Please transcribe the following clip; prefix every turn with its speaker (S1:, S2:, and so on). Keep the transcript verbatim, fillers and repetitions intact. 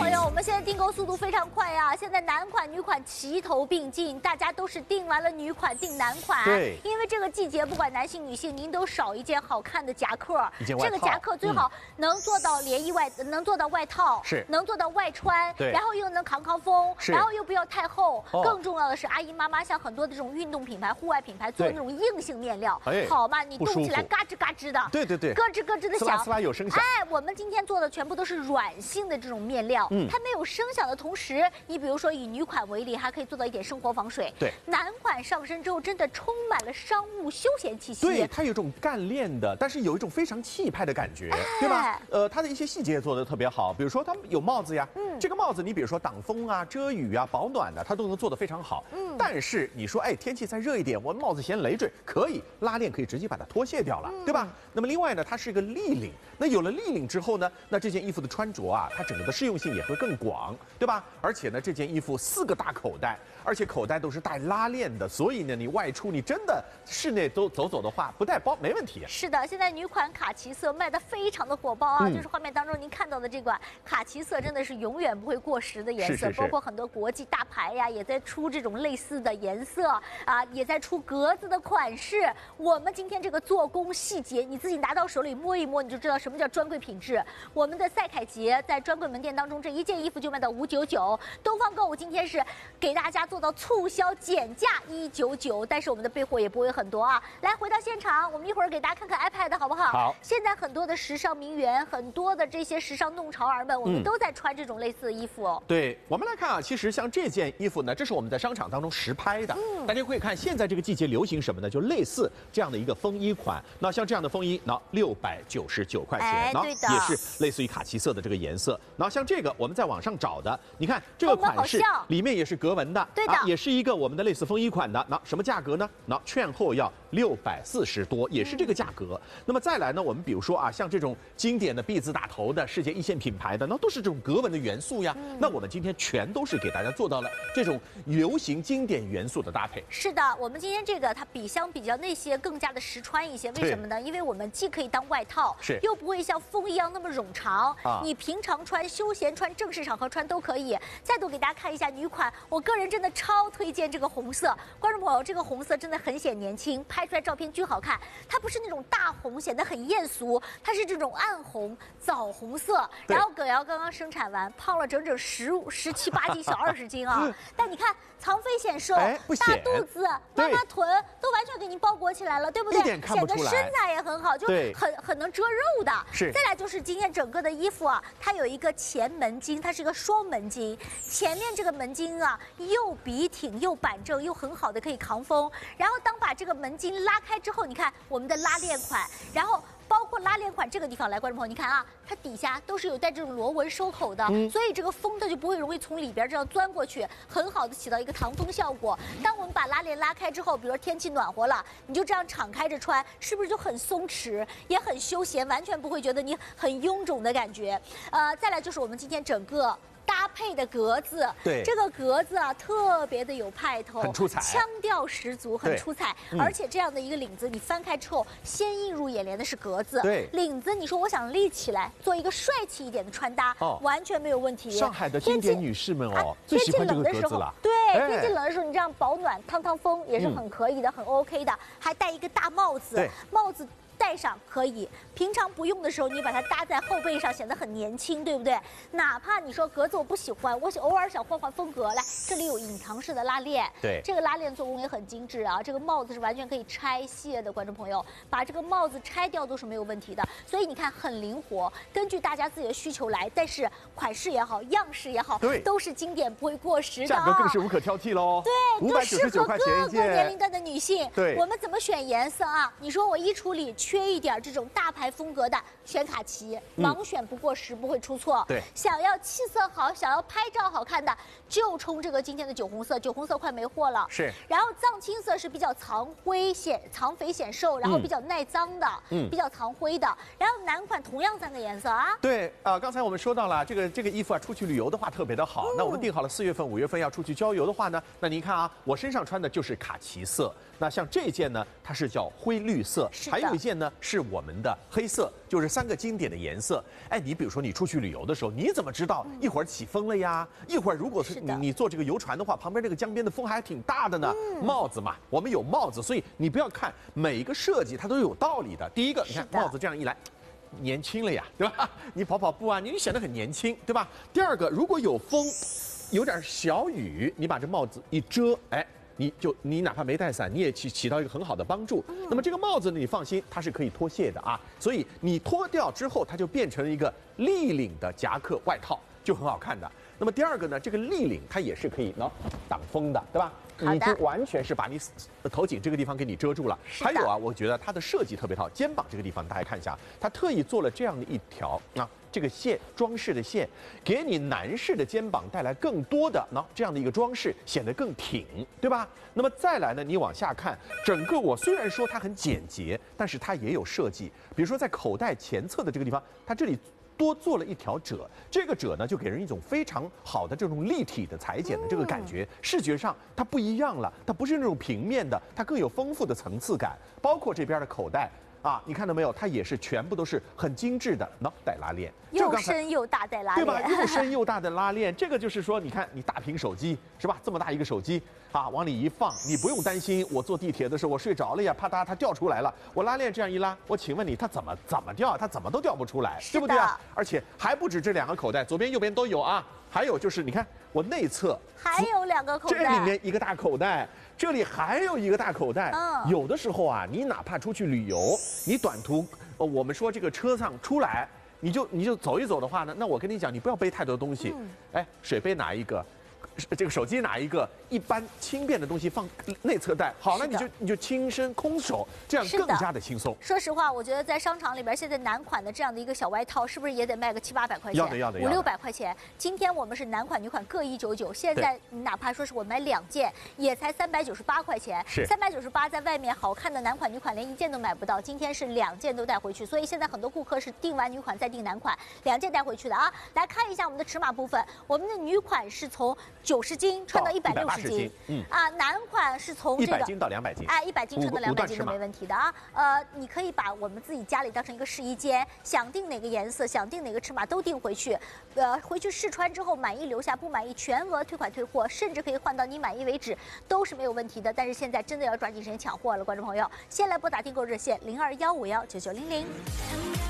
S1: 朋友，我们现在订购速度非常快呀、啊！现在男款、女款齐头并进，大家都是订完了女款订男款。
S2: 对，
S1: 因为这个季节不管男性女性，您都少一件好看的夹克。
S2: 一件外套。
S1: 这个夹克最好能做到连衣外，嗯、能做到外套，
S2: 是
S1: 能做到外穿，
S2: 对，
S1: 然后又能扛扛风，
S2: 是，
S1: 然后又不要太厚。
S2: 哦、
S1: 更重要的是，阿姨妈妈像很多的这种运动品牌、户外品牌做那种硬性面料，
S2: 哎、
S1: 好嘛，你动起来嘎吱嘎吱的，
S2: 对对对，
S1: 咯吱咯吱的响，
S2: 呲啦呲啦有声响。
S1: 哎，我们今天做的全部都是软性的这种面料，嗯，它没有声响的同时，你比如说以女款为例，还可以做到一点生活防水。
S2: 对，
S1: 男款上身之后，真的充满了商务休闲气息。
S2: 对，它有一种干练的，但是有一种非常气派的感觉，哎、对吧？呃，它的一些细节做得特别好，比如说它有帽子呀，嗯，这个帽子你比如说挡风啊、遮雨啊、保暖的，它都能做得非常好。嗯，但是你说，哎，天气再热一点，我帽子嫌累赘，可以拉链可以直接把它脱卸掉了，嗯、对吧？那么另外呢，它是一个立领，那有了立领之后呢，那这件衣服的穿着啊，它整个的适用性也会更广，对吧？而且呢，这件衣服四个大口袋，而且口袋都是带拉链的，所以呢，你外出你真的室内都走走的话，不带包没问题。
S1: 是的，现在女款卡其色卖得非常的火爆啊，嗯、就是画面当中您看到的这款卡其色，真的是永远不会过时的颜色，
S2: 是是是，
S1: 包括很多国际大牌呀，也在出这种类似的颜色啊，也在出格子的款式。我们今天这个做工细节，你自己拿到手里摸一摸，你就知道什么叫专柜品质。我们的赛凯杰在专柜门店当中，这一件衣服就卖到五九九。东方购物今天是给大家做到促销减价一九九，但是我们的备货也不会很多啊。来，回到现场，我们一会儿给大家看看 iPad 好不好？
S2: 好。
S1: 现在很多的时尚名媛，很多的这些时尚弄潮儿们，我们都在穿这种类似的衣服哦。
S2: 嗯、对，我们来看啊，其实像这件衣服呢，这是我们在商场当中实拍的。嗯。大家会看现在这个季节流行什么呢？就类似这样的一个风衣款。那像这样的风衣，那六百九十九块钱，
S1: 哎，
S2: 那
S1: 对的，
S2: 也是类似于卡其色的这个颜色。然后像这个，我们在网上找的，你看这个款式里面也是格纹的，
S1: 对的、
S2: 啊，也是一个我们的类似风衣款的。那什么价格呢？那券后要六百四十多，也是这个价格。嗯、那么再来呢，我们比如说啊，像这种经典的 B 字打头的世界一线品牌的，那都是这种格纹的元素呀。嗯、那我们今天全都是给大家做到了这种流行经典元素的搭配。
S1: 是的，我们今天这个它比相比较那些更加的实穿一些，为什么呢？因为我们既可以当外套，
S2: 是
S1: 又不会像风一样那么冗长。
S2: 啊、
S1: 你平常穿、休闲穿、正式场合穿都可以。再度给大家看一下女款，我个人真的超推荐这个红色。观众朋友，这个红色真的很显年轻，拍出来照片巨好看。它不是那种大红显得很艳俗，它是这种暗红、枣红色。然后葛瑶刚刚生产完，胖了整整十五、十七八斤，小二十斤啊！但你看藏肥显瘦，
S2: 哎、
S1: 大肚子、妈妈臀都完全给您包裹起来了，对不对？
S2: 一点看不出来，
S1: 显得身材也很好，就很很能遮肉的。
S2: 是。
S1: 再来就是今天整个的衣服啊，它有一个前门襟，它是一个双门襟，前面这个门襟啊又笔挺又板正又很好的可以扛风。然后当把这个门襟拉开之后，你看我们的拉链款，然后包括拉链款这个地方来，观众朋友你看啊，它底下都是有带这种螺纹收口的，嗯、所以这个风它就不会容易从里边这样钻过去，很好的起到一个挡风效果。当我们把拉链拉开之后，比如说天气暖和了，你就这样敞开着穿，是不是就很松弛，也很休闲，完全不会觉得你很臃肿的感觉？呃，再来就是我们今天整个搭配的格子，
S2: 对
S1: 这个格子啊，特别的有派头，
S2: 很出彩，
S1: 腔调十足，很出彩。嗯、而且这样的一个领子，你翻开之后，先映入眼帘的是格子。
S2: 对，
S1: 领子，你说我想立起来，做一个帅气一点的穿搭，哦、完全没有问题。
S2: 上海的经典女士们哦，最喜欢这个格子了。
S1: 对，哎、天气冷的时候，你这样保暖、趟趟风也是很可以的，嗯、很 OK 的。还戴一个大帽子，帽子戴上可以，平常不用的时候，你把它搭在后背上，显得很年轻，对不对？哪怕你说格子我不喜欢，我偶尔想换换风格，来，这里有隐藏式的拉链，
S2: 对，
S1: 这个拉链做工也很精致啊。这个帽子是完全可以拆卸的，观众朋友，把这个帽子拆掉都是没有问题的。所以你看很灵活，根据大家自己的需求来，但是款式也好，样式也好，
S2: 对，
S1: 都是经典不会过时的、啊，
S2: 价格更是无可挑剔喽。
S1: 对，
S2: 五百九十九块钱一件，
S1: 各个年龄段的女性。
S2: 对，
S1: 我们怎么选颜色啊？你说我衣橱里缺一点这种大牌风格的，选卡其，盲选不过时，不会出错。
S2: 对，
S1: 想要气色好，想要拍照好看的，就冲这个今天的酒红色，酒红色快没货了。
S2: 是，
S1: 然后藏青色是比较藏灰显藏肥显瘦，然后比较耐脏的，嗯，比较藏灰的。然后男款同样三个颜色啊。
S2: 对啊、呃，刚才我们说到了这个这个衣服啊，出去旅游的话特别的好。嗯、那我们定好了四月份、五月份要出去郊游的话呢，那您看啊，我身上穿的就是卡其色。那像这件呢，它是叫灰绿色，还有一件呢。 呢是我们的黑色，就是三个经典的颜色。哎，你比如说你出去旅游的时候，你怎么知道一会儿起风了呀？一会儿如果是你你坐这个游船的话，旁边这个江边的风还挺大的呢。嗯、帽子嘛，我们有帽子，所以你不要看每一个设计它都有道理的。第一个，你看帽子这样一来。年轻了呀，对吧？你跑跑步啊，你显得很年轻，对吧？第二个，如果有风，有点小雨，你把这帽子一遮，哎，你就你哪怕没带伞，你也起起到一个很好的帮助。嗯、那么这个帽子呢，你放心，它是可以脱卸的啊，所以你脱掉之后，它就变成了一个立领的夹克外套，就很好看的。那么第二个呢，这个立领它也是可以呢挡风的，对吧？已经完全是把你头颈这个地方给你遮住了。还有啊，我觉得它的设计特别好，肩膀这个地方大家看一下，它特意做了这样的一条啊，这个线装饰的线，给你男士的肩膀带来更多的呢这样的一个装饰，显得更挺，对吧？那么再来呢，你往下看，整个我虽然说它很简洁，但是它也有设计，比如说在口袋前侧的这个地方，它这里多做了一条褶，这个褶呢就给人一种非常好的这种立体的裁剪的这个感觉，嗯、视觉上它不一样了，它不是那种平面的，它更有丰富的层次感。包括这边的口袋啊，你看到没有？它也是全部都是很精致的，喏，带拉链，
S1: 又深又大带拉链，
S2: 对吧？又深又大的拉链，这个就是说，你看你大屏手机是吧？这么大一个手机啊，往里一放，你不用担心我坐地铁的时候我睡着了呀，啪嗒它掉出来了。我拉链这样一拉，我请问你它怎么怎么掉？它怎么都掉不出来，对不对啊？而且还不止这两个口袋，左边右边都有啊。还有就是你看我内侧
S1: 还有两个口袋，
S2: 这里面一个大口袋，这里还有一个大口袋。嗯，有的时候啊，你哪怕出去旅游，你短途，呃，我们说这个车上出来，你就你就走一走的话呢，那我跟你讲，你不要背太多东西。嗯、哎，水杯拿一个。这个手机拿一个一般轻便的东西放内侧袋，好了，你就你就轻身空手，这样更加的轻松。
S1: 说实话，我觉得在商场里边，现在男款的这样的一个小外套，是不是也得卖个七八百块钱？
S2: 要的要的，
S1: 五六百块钱。今天我们是男款女款各一九九，现在哪怕说是我买两件，也才三百九十八块钱。
S2: 是
S1: 三百九十八，在外面好看的男款女款连一件都买不到，今天是两件都带回去，所以现在很多顾客是订完女款再订男款，两件带回去的啊。来看一下我们的尺码部分，我们的女款是从九十斤穿到一百六十斤，嗯啊，男款是从这个
S2: 一百斤到两百斤，
S1: 哎，一百斤穿到两百斤都没问题的啊。呃，你可以把我们自己家里当成一个试衣间，想定哪个颜色，想定哪个尺码都订回去，呃，回去试穿之后满意留下，不满意全额退款退货，甚至可以换到你满意为止，都是没有问题的。但是现在真的要抓紧时间抢货了，观众朋友，先来拨打订购热线零二幺五幺九九零零。